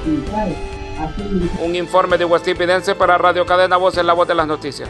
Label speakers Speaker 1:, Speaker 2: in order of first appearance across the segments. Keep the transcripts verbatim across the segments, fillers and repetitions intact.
Speaker 1: Un informe de Huastipidense para Radio Cadena Voz, en la voz de las noticias.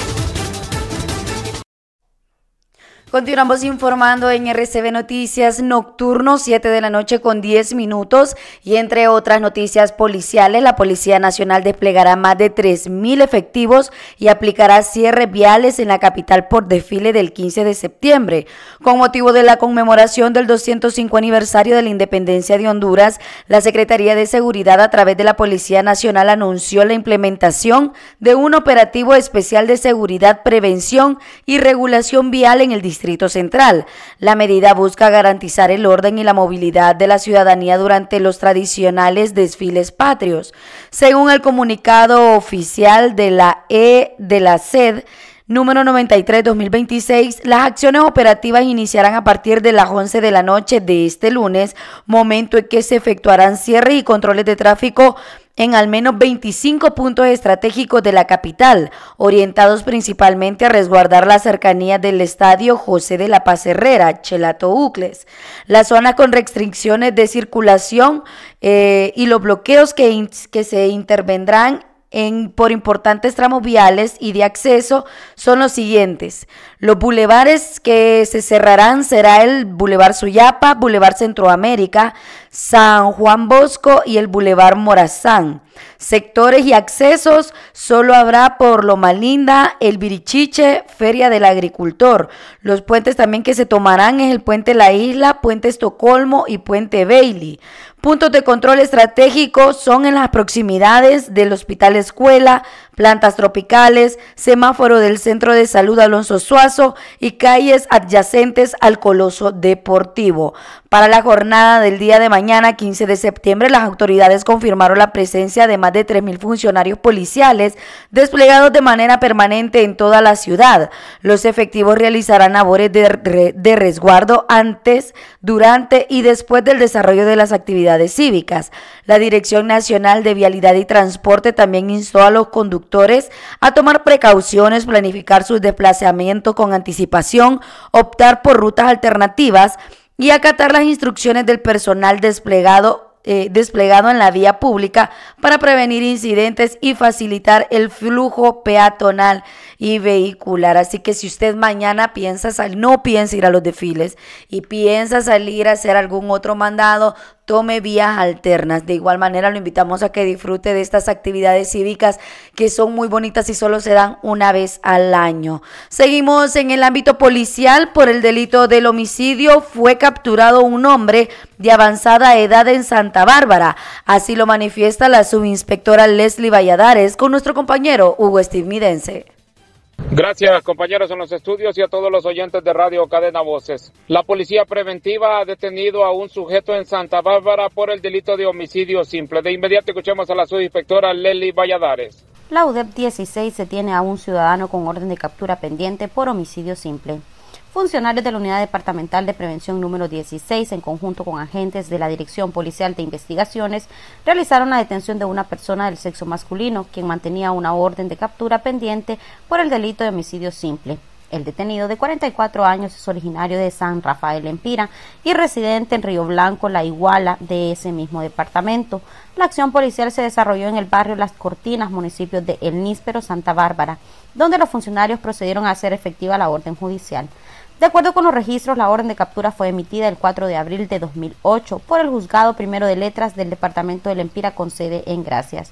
Speaker 2: Continuamos informando en R C B Noticias Nocturno, siete de la noche con diez minutos, y entre otras noticias policiales, la Policía Nacional desplegará más de tres mil efectivos y aplicará cierres viales en la capital por desfile del quince de septiembre. Con motivo de la conmemoración del doscientos cinco aniversario de la independencia de Honduras, la Secretaría de Seguridad a través de la Policía Nacional anunció la implementación de un operativo especial de seguridad, prevención y regulación vial en el distrito Distrito Central. La medida busca garantizar el orden y la movilidad de la ciudadanía durante los tradicionales desfiles patrios. Según el comunicado oficial de la E de la C E D, número noventa y tres dos mil veintiséis, las acciones operativas iniciarán a partir de las once de la noche de este lunes, momento en que se efectuarán cierres y controles de tráfico en al menos veinticinco puntos estratégicos de la capital, orientados principalmente a resguardar la cercanía del estadio José de la Paz Herrera, Chelato Ucles, las zonas con restricciones de circulación eh, y los bloqueos que, in, que se intervendrán En, por importantes tramos viales y de acceso son los siguientes. Los bulevares que se cerrarán será el Boulevard Suyapa, Boulevard Centroamérica, San Juan Bosco y el Boulevard Morazán. Sectores y accesos solo habrá por Loma Linda, El Birichiche, Feria del Agricultor. Los puentes también que se tomarán es el Puente La Isla, Puente Estocolmo y Puente Bailey. Puntos de control estratégico son en las proximidades del Hospital Escuela, plantas tropicales, semáforo del Centro de Salud Alonso Suazo y calles adyacentes al Coloso Deportivo. Para la jornada del día de mañana, quince de septiembre, las autoridades confirmaron la presencia de más de tres mil funcionarios policiales desplegados de manera permanente en toda la ciudad. Los efectivos realizarán labores de, re, de resguardo antes, durante y después del desarrollo de las actividades cívicas. La Dirección Nacional de Vialidad y Transporte también instó a los conductores a tomar precauciones, planificar sus desplazamientos con anticipación, optar por rutas alternativas y acatar las instrucciones del personal desplegado Eh, desplegado en la vía pública para prevenir incidentes y facilitar el flujo peatonal y vehicular. Así que si usted mañana piensa salir, no piensa ir a los desfiles y piensa salir a hacer algún otro mandado, tome vías alternas. De igual manera lo invitamos a que disfrute de estas actividades cívicas que son muy bonitas y solo se dan una vez al año. Seguimos en el ámbito policial. Por el delito del homicidio fue capturado un hombre de avanzada edad en Santa Bárbara. Así lo manifiesta la subinspectora Leslie Valladares con nuestro compañero Hugo Estividense.
Speaker 1: Gracias, compañeros en los estudios y a todos los oyentes de Radio Cadena Voces. La policía preventiva ha detenido a un sujeto en Santa Bárbara por el delito de homicidio simple. De inmediato escuchemos a la subinspectora Leslie Valladares.
Speaker 3: La U D E P dieciséis detiene a un ciudadano con orden de captura pendiente por homicidio simple. Funcionarios de la Unidad Departamental de Prevención número dieciséis, en conjunto con agentes de la Dirección Policial de Investigaciones, realizaron la detención de una persona del sexo masculino, quien mantenía una orden de captura pendiente por el delito de homicidio simple. El detenido, de cuarenta y cuatro años, es originario de San Rafael Empira y residente en Río Blanco, La Iguala, de ese mismo departamento. La acción policial se desarrolló en el barrio Las Cortinas, municipio de El Níspero, Santa Bárbara, donde los funcionarios procedieron a hacer efectiva la orden judicial. De acuerdo con los registros, la orden de captura fue emitida el cuatro de abril de dos mil ocho por el Juzgado Primero de Letras del Departamento del Empira con sede en Gracias.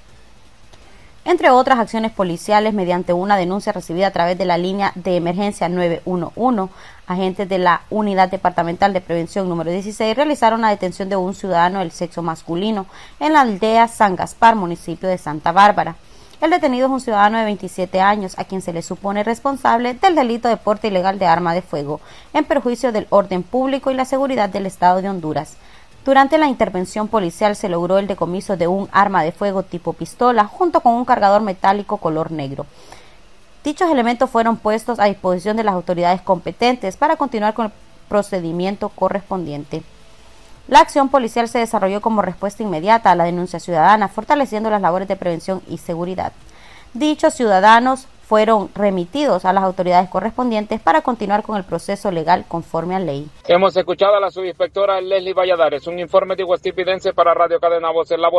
Speaker 3: Entre otras acciones policiales, mediante una denuncia recibida a través de la línea de emergencia nueve uno uno, agentes de la Unidad Departamental de Prevención número dieciséis realizaron la detención de un ciudadano del sexo masculino en la aldea San Gaspar, municipio de Santa Bárbara. El detenido es un ciudadano de veintisiete años, a quien se le supone responsable del delito de porte ilegal de arma de fuego, en perjuicio del orden público y la seguridad del Estado de Honduras. Durante la intervención policial se logró el decomiso de un arma de fuego tipo pistola, junto con un cargador metálico color negro. Dichos elementos fueron puestos a disposición de las autoridades competentes para continuar con el procedimiento correspondiente. La acción policial se desarrolló como respuesta inmediata a la denuncia ciudadana, fortaleciendo las labores de prevención y seguridad. Dichos ciudadanos fueron remitidos a las autoridades correspondientes para continuar con el proceso legal conforme a ley.
Speaker 1: Hemos escuchado a la subinspectora Leslie Valladares, un informe de Huastipidense para Radio Cadena Voces, la voz